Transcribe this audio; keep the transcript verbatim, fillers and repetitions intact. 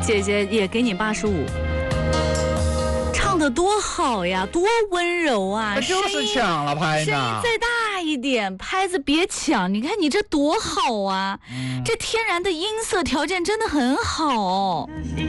姐姐也给你八十五。唱得多好呀，多温柔啊！ 那就是抢了拍呢， 声音再大一点，拍子别抢。你看你这多好啊，嗯、这天然的音色条件真的很好。